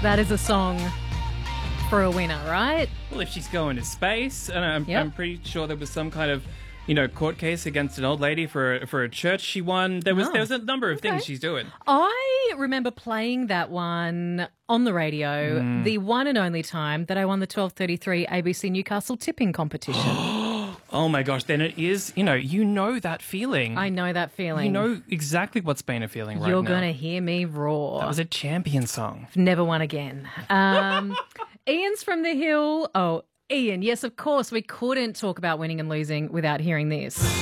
That is a song for a winner, right? Well, if she's going to space, and Yep. I'm pretty sure there was some kind of, court case against an old lady for a church she won. There was a number of things she's doing. I remember playing that one on the radio, the one and only time that I won the 12:33 ABC Newcastle tipping competition. Oh my gosh, then it is, you know that feeling. I know that feeling. You know exactly what's been a feeling right You're now. going to hear me roar. That was a champion song. Never won again. Ian's from the Hill. Oh, Ian, yes, of course. We couldn't talk about winning and losing without hearing this.